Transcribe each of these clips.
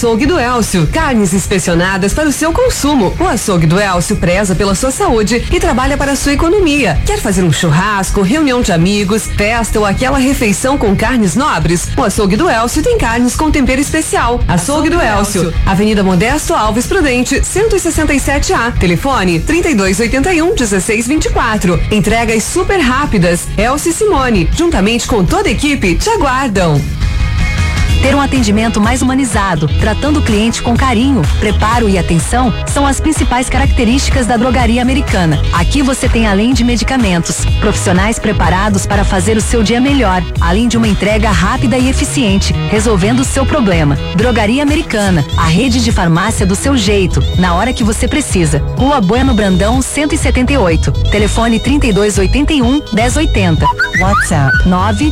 Açougue do Elcio, carnes inspecionadas para o seu consumo. O Açougue do Elcio preza pela sua saúde e trabalha para a sua economia. Quer fazer um churrasco, reunião de amigos, festa ou aquela refeição com carnes nobres? O Açougue do Elcio tem carnes com tempero especial. Açougue do Elcio, Avenida Modesto Alves Prudente, 167A. Telefone 3281-1624. Entregas super rápidas. Elcio e Simone, juntamente com toda a equipe, te aguardam. Ter um atendimento mais humanizado, tratando o cliente com carinho, preparo e atenção são as principais características da Drogaria Americana. Aqui você tem, além de medicamentos, profissionais preparados para fazer o seu dia melhor, além de uma entrega rápida e eficiente, resolvendo o seu problema. Drogaria Americana, a rede de farmácia do seu jeito, na hora que você precisa. Rua Bueno Brandão, 178. Telefone 3281-1080. WhatsApp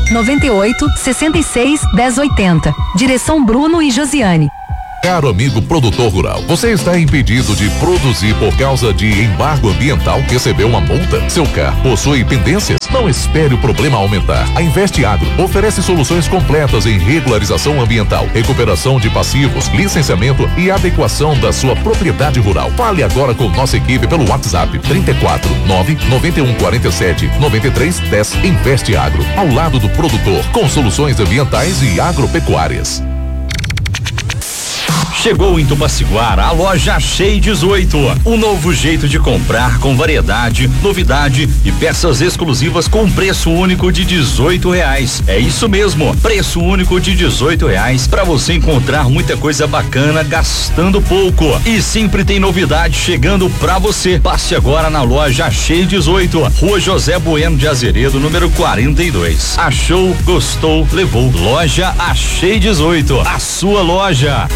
998-66-1080. Direção Bruno e Josiane. Caro amigo produtor rural, você está impedido de produzir por causa de embargo ambiental? Recebeu uma multa? Seu carro possui pendências? Não espere o problema aumentar. A Investe Agro oferece soluções completas em regularização ambiental, recuperação de passivos, licenciamento e adequação da sua propriedade rural. Fale agora com nossa equipe pelo WhatsApp 34 99147 9310. Investe Agro, ao lado do produtor, com soluções ambientais e agropecuárias. Chegou em Tupaciguara a loja Achei 18. Um novo jeito de comprar com variedade, novidade e peças exclusivas com preço único de R$18. É isso mesmo, preço único de R$18 para você encontrar muita coisa bacana gastando pouco. E sempre tem novidade chegando pra você. Passe agora na loja Achei 18, Rua José Bueno de Azeredo, número 42. Achou, gostou, levou. Loja Achei 18, a sua loja.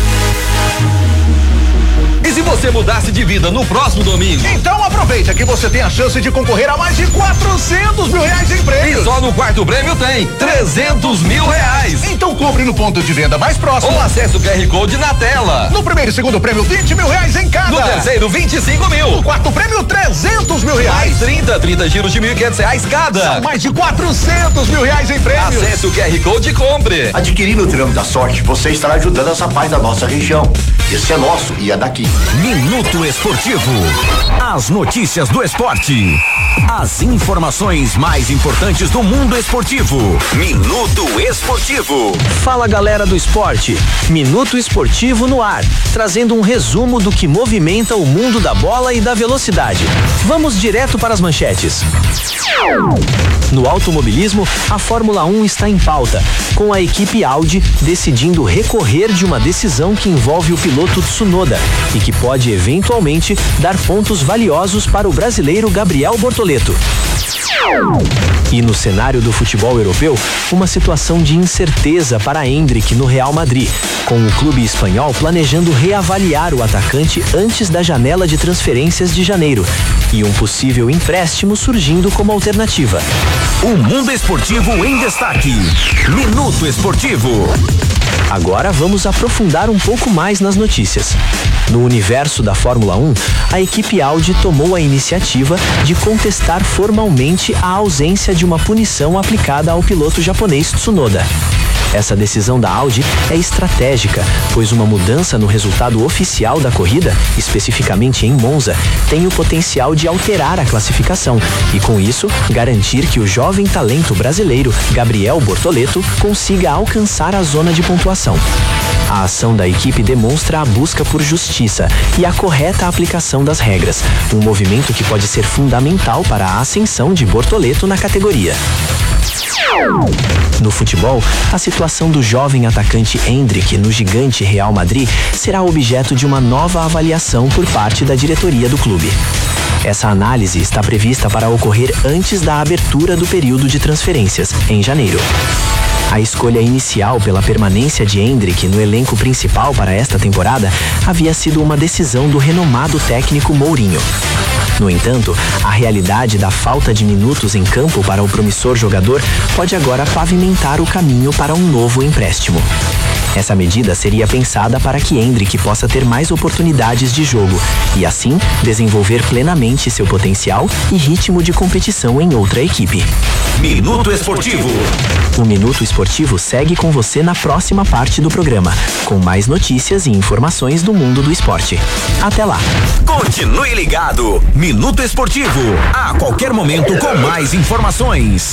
E se você mudasse de vida no próximo domingo? Então aproveita que você tem a chance de concorrer a mais de R$400 mil em prêmios. E só no quarto prêmio tem R$300 mil. Então compre no ponto de venda mais próximo. Ou acesse o QR Code na tela. No primeiro e segundo prêmio, R$20 mil em cada. No terceiro, 25 mil. No quarto prêmio, R$300 mil. Mais 30 giros de R$1.500 cada. São mais de R$400 mil em prêmios. Acesse o QR Code e compre. Adquirindo o Triângulo da Sorte, você estará ajudando essa parte da nossa região. Esse é nosso e é daqui. Minuto Esportivo. As notícias do esporte. As informações mais importantes do mundo esportivo. Minuto Esportivo. Fala, galera do esporte. Minuto Esportivo no ar, trazendo um resumo do que movimenta o mundo da bola e da velocidade. Vamos direto para as manchetes. No automobilismo, a Fórmula 1 está em pauta, com a equipe Audi decidindo recorrer de uma decisão que envolve o piloto Tsunoda e que pode eventualmente dar pontos valiosos para o brasileiro Gabriel Bortoleto. E no cenário do futebol europeu, uma situação de incerteza para Endrick no Real Madrid, com o clube espanhol planejando reavaliar o atacante antes da janela de transferências de janeiro e um possível empréstimo surgindo como alternativa. O mundo esportivo em destaque. Minuto Esportivo. Agora vamos aprofundar um pouco mais nas notícias. No universo da Fórmula 1, a equipe Audi tomou a iniciativa de contestar formalmente a ausência de uma punição aplicada ao piloto japonês Tsunoda. Essa decisão da Audi é estratégica, pois uma mudança no resultado oficial da corrida, especificamente em Monza, tem o potencial de alterar a classificação e, com isso, garantir que o jovem talento brasileiro Gabriel Bortoleto consiga alcançar a zona de pontuação. A ação da equipe demonstra a busca por justiça e a correta aplicação das regras, um movimento que pode ser fundamental para a ascensão de Bortoleto na categoria. No futebol, a situação do jovem atacante Endrick no gigante Real Madrid será objeto de uma nova avaliação por parte da diretoria do clube. Essa análise está prevista para ocorrer antes da abertura do período de transferências, em janeiro. A escolha inicial pela permanência de Endrick no elenco principal para esta temporada havia sido uma decisão do renomado técnico Mourinho. No entanto, a realidade da falta de minutos em campo para o promissor jogador pode agora pavimentar o caminho para um novo empréstimo. Essa medida seria pensada para que Hendrick possa ter mais oportunidades de jogo e, assim, desenvolver plenamente seu potencial e ritmo de competição em outra equipe. Minuto Esportivo. O Minuto Esportivo segue com você na próxima parte do programa, com mais notícias e informações do mundo do esporte. Até lá. Continue ligado. Minuto Esportivo. A qualquer momento com mais informações.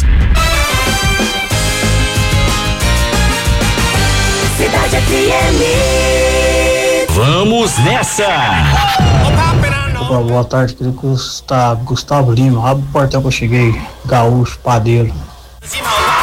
Cidade FM. Vamos nessa! Opa, boa tarde, Gustavo Lima. Abre o portão que eu cheguei. Gaúcho, padeiro.